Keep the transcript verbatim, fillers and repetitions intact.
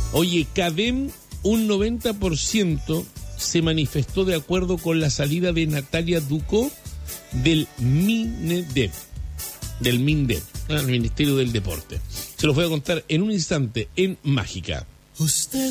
Oye, Cadem, un noventa por ciento se manifestó de acuerdo con la salida de Natalia Ducó del MINDEP, del MINDEP, el Ministerio del Deporte. Se los voy a contar en un instante en Mágica. Usted